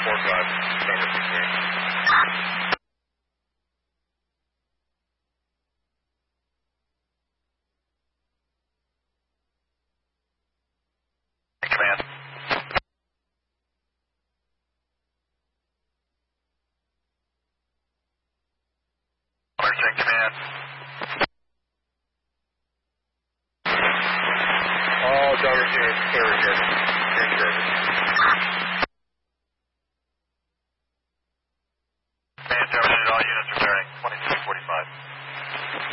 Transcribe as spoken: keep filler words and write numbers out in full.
four five, November sixteen. Command. Understand command. All Delta units clear again.